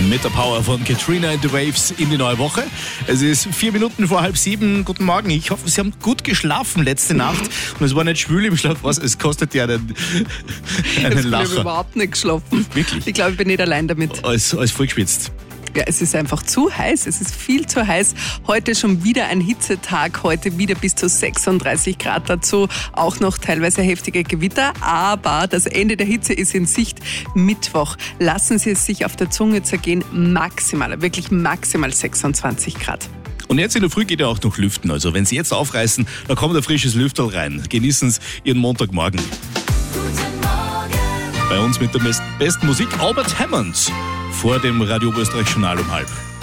Mit der Power von Katrina and the Waves in die neue Woche. Es ist 4 Minuten vor 6:30. Guten Morgen. Ich hoffe, Sie haben gut geschlafen letzte Nacht. Und es war nicht schwül im Schlaf. Was? Es kostet ja einen Lacher. Ich habe überhaupt nicht geschlafen. Wirklich? Ich glaube, ich bin nicht allein damit. Alles voll geschwitzt. Ja, es ist einfach zu heiß. Es ist viel zu heiß. Heute schon wieder ein Hitzetag. Heute wieder bis zu 36 Grad dazu. Auch noch teilweise heftige Gewitter. Aber das Ende der Hitze ist in Sicht. Mittwoch. Lassen Sie es sich auf der Zunge zergehen. Maximal, wirklich maximal 26 Grad. Und jetzt in der Früh geht ja auch noch lüften. Also wenn Sie jetzt aufreißen, dann kommt ein frisches Lüfterl rein. Genießen Sie Ihren Montagmorgen. Bei uns mit der besten Musik Albert Hammond vor dem Radio Österreich Journal um 12:30.